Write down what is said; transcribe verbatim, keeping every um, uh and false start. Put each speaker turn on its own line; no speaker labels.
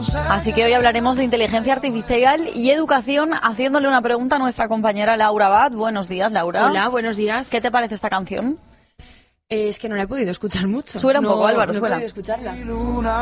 Así que hoy hablaremos de inteligencia artificial y educación, haciéndole una pregunta a nuestra compañera Laura Abad. Buenos días, Laura.
Hola, buenos días.
¿Qué te parece esta canción?
Eh, es que no la he podido escuchar mucho.
Suena un
no,
poco, Álvaro,
no
suena.
he podido escucharla.